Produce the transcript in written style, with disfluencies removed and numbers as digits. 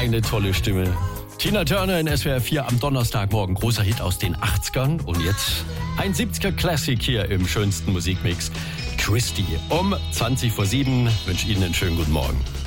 Eine tolle Stimme. Tina Turner in SWR 4 am Donnerstagmorgen. Großer Hit aus den 80ern. Und jetzt ein 70er Classic hier im schönsten Musikmix. Christy um 20:07. Wünsche Ihnen einen schönen guten Morgen.